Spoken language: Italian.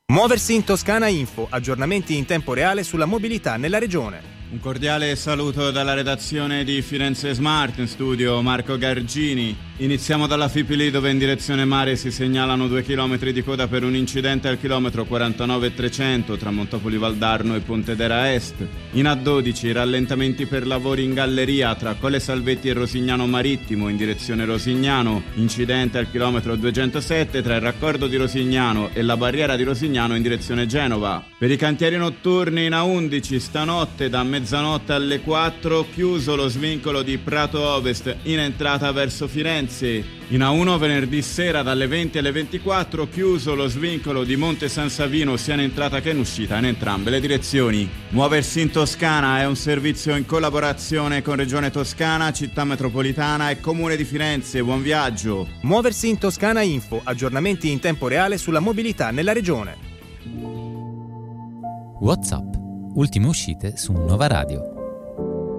Muoversi in Toscana Info, aggiornamenti in tempo reale sulla mobilità nella regione. Un cordiale saluto dalla redazione di Firenze Smart, in studio Marco Gargini. Iniziamo dalla Fipili, dove in direzione mare si segnalano 2 chilometri di coda per un incidente al chilometro 49,300 tra Montopoli Valdarno e Pontedera Est. In A12 rallentamenti per lavori in galleria tra Colle Salvetti e Rosignano Marittimo in direzione Rosignano. Incidente al chilometro 207 tra il raccordo di Rosignano e la barriera di Rosignano in direzione Genova. Per i cantieri notturni in A11 stanotte da mezzanotte alle 4 chiuso lo svincolo di Prato Ovest in entrata verso Firenze. In A1 venerdì sera dalle 20 alle 24 chiuso lo svincolo di Monte San Savino sia in entrata che in uscita in entrambe le direzioni. Muoversi in Toscana è un servizio in collaborazione con Regione Toscana, Città Metropolitana e Comune di Firenze. Buon viaggio! Muoversi in Toscana Info, aggiornamenti in tempo reale sulla mobilità nella regione. WhatsApp, ultime uscite su Nova Radio.